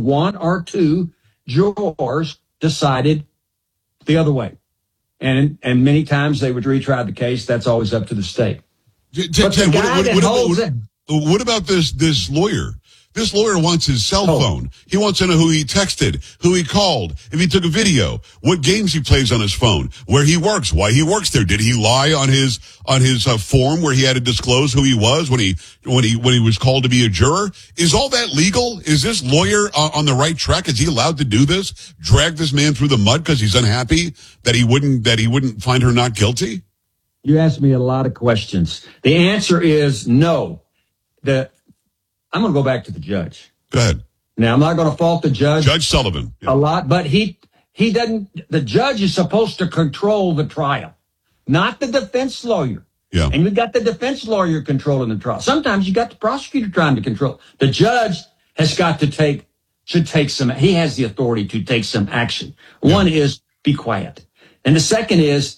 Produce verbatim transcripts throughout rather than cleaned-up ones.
one or two jurors decided the other way. And and many times they would retry the case. That's always up to the state. J- J- But the J- guy what, that what, holds what, it- what about this this lawyer? This lawyer wants his cell Oh. phone. He wants to know who he texted, who he called, if he took a video, what games he plays on his phone, where he works, why he works there. Did he lie on his on his uh, form where he had to disclose who he was when he when he when he was called to be a juror? Is all that legal? Is this lawyer uh, on the right track? Is he allowed to do this? Drag this man through the mud because he's unhappy that he wouldn't that he wouldn't find her not guilty? You asked me a lot of questions. The answer is no. The I'm going to go back to the judge. Go ahead. Now, I'm not going to fault the judge. Judge Sullivan. Yeah. A lot, but he he doesn't. The judge is supposed to control the trial, not the defense lawyer. Yeah. And we've got the defense lawyer controlling the trial. Sometimes you got the prosecutor trying to control. The judge has got to take should take some. He has the authority to take some action. Yeah. One is be quiet, and the second is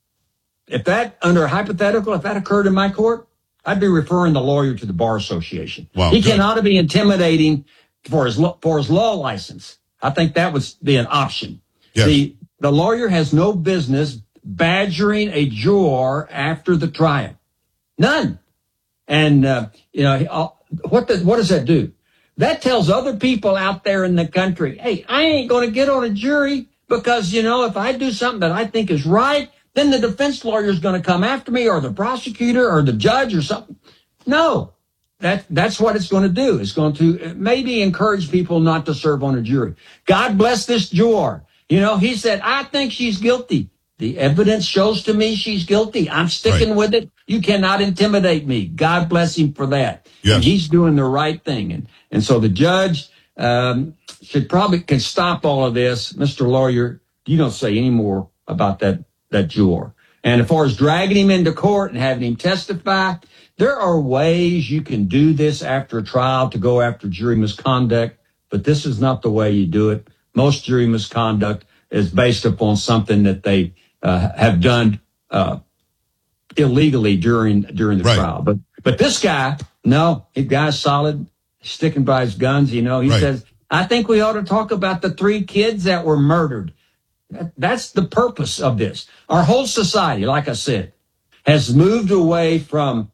if that under a hypothetical, if that occurred in my court, I'd be referring the lawyer to the Bar Association. Wow, he good. cannot be intimidating for his lo- for his law license. I think that would be an option. Yes. The the lawyer has no business badgering a juror after the trial. None. And uh, you know uh, what does what does that do? That tells other people out there in the country, hey, I ain't going to get on a jury because you know if I do something that I think is right, then the defense lawyer is going to come after me, or the prosecutor, or the judge, or something. No, that that's what it's going to do. It's going to maybe encourage people not to serve on a jury. God bless this juror. You know, he said, I think she's guilty. The evidence shows to me she's guilty. I'm sticking Right. with it. You cannot intimidate me. God bless him for that. Yes. And he's doing the right thing. And and so the judge um, should probably can stop all of this. Mister Lawyer, you don't say any more about that that juror. And as far as dragging him into court and having him testify, there are ways you can do this after a trial to go after jury misconduct, but this is not the way you do it. Most jury misconduct is based upon something that they uh, have done uh, illegally during during the Right. trial. But but this guy, no, the guy's solid, sticking by his guns. You know, he Right. says, I think we ought to talk about the three kids that were murdered. That's the purpose of this. Our whole society, like I said, has moved away from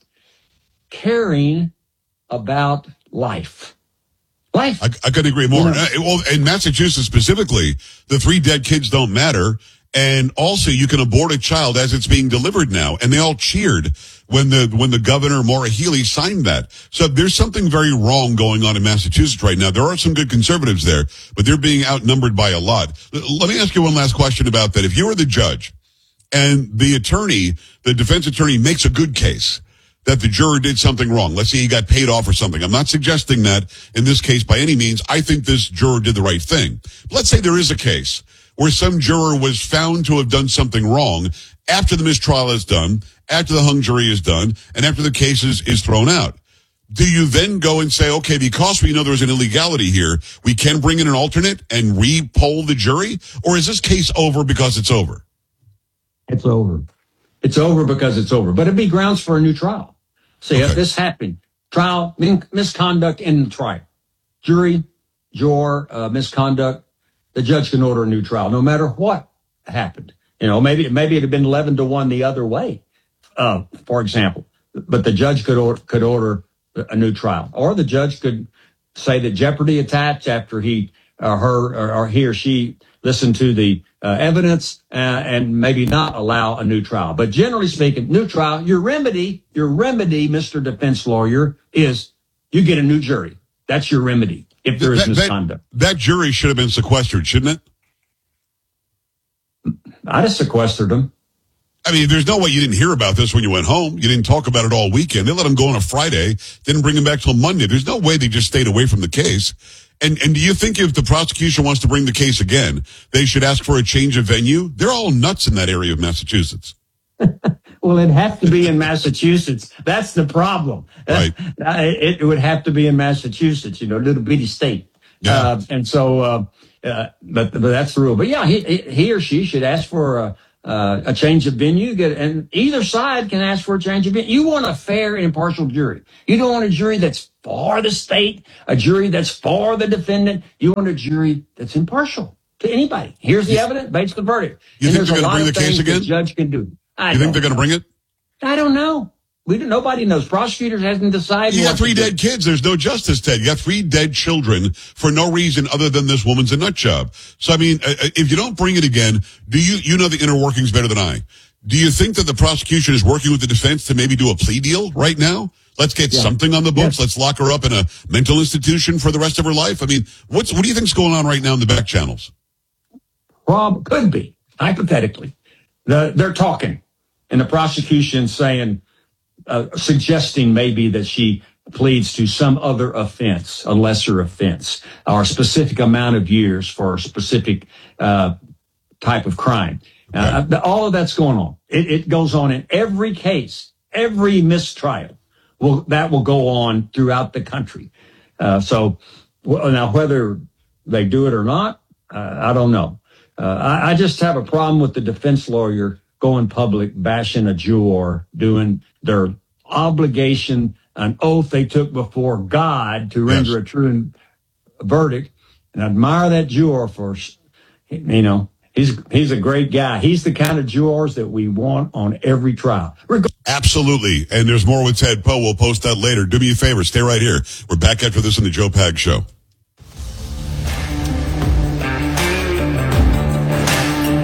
caring about life. Life. I, I couldn't agree more. You know- Uh, well, in Massachusetts specifically, the three dead kids don't matter. And also you can abort a child as it's being delivered now. And they all cheered when the, when the governor, Maura Healey, signed that. So there's something very wrong going on in Massachusetts right now. There are some good conservatives there, but they're being outnumbered by a lot. L- Let me ask you one last question about that. If you were the judge and the attorney, the defense attorney makes a good case that the juror did something wrong. Let's say he got paid off or something. I'm not suggesting that in this case by any means. I think this juror did the right thing. Let's say there is a case where some juror was found to have done something wrong after the mistrial is done, after the hung jury is done, and after the case is, is thrown out. Do you then go and say, okay, because we know there's an illegality here, we can bring in an alternate and re-poll the jury? Or is this case over because it's over? It's over. It's over because it's over. But it'd be grounds for a new trial. See, Okay. if this happened, trial, min- misconduct in the trial, jury, juror, uh, misconduct, the judge can order a new trial, no matter what happened. You know, maybe maybe it had been eleven to one the other way, uh, for example. But the judge could order, could order a new trial, or the judge could say that jeopardy attached after he or her or, or he or she listened to the uh, evidence uh, and maybe not allow a new trial. But generally speaking, new trial, your remedy, your remedy, Mister Defense Lawyer, is you get a new jury. That's your remedy if there is That, that, misconduct. that jury should have been sequestered, shouldn't it? I'd have sequestered them. I mean, there's no way you didn't hear about this when you went home. You didn't talk about it all weekend. They let him go on a Friday, didn't bring him back till Monday. There's no way they just stayed away from the case. And and do you think if the prosecution wants to bring the case again, they should ask for a change of venue? They're all nuts in that area of Massachusetts. Well, it'd have to be in Massachusetts. That's the problem. Right. It, it would have to be in Massachusetts, you know, little bitty state. Yeah. Uh, and so, uh, uh, but, but that's the rule. But yeah, he, he or she should ask for a, uh, a change of venue. Get, and either side can ask for a change of venue. You want a fair and impartial jury. You don't want a jury that's for the state, a jury that's for the defendant. You want a jury that's impartial to anybody. Here's the evidence, based the verdict. You and think they're going to bring the case again? The judge can do. I you think they're going to bring it? I don't know. We don't, nobody knows. Prosecutors hasn't decided. You got three dead kids. There's no justice, Ted. You got three dead children for no reason other than this woman's a nut job. So, I mean, if you don't bring it again, do you, you know the inner workings better than I. Do you think that the prosecution is working with the defense to maybe do a plea deal right now? Let's get yeah. something on the books. Yes. Let's lock her up in a mental institution for the rest of her life. I mean, what's, what do you think's going on right now in the back channels? Prob could be, hypothetically. The, they're talking, and the prosecution saying, Uh, suggesting maybe that she pleads to some other offense, a lesser offense, or a specific amount of years for a specific uh, type of crime. Uh, right. All of that's going on. It, it goes on in every case, every mistrial. Will that will go on throughout the country. Uh, so well, now whether they do it or not, uh, I don't know. Uh, I, I just have a problem with the defense lawyer going public, bashing a juror, doing their obligation, an oath they took before God to render yes. a true verdict. And I admire that juror for, you know, he's he's a great guy. He's the kind of jurors that we want on every trial. Reg- Absolutely. And there's more with Ted Poe. We'll post that later. Do me a favor. Stay right here. We're back after this on the Joe Pags Show.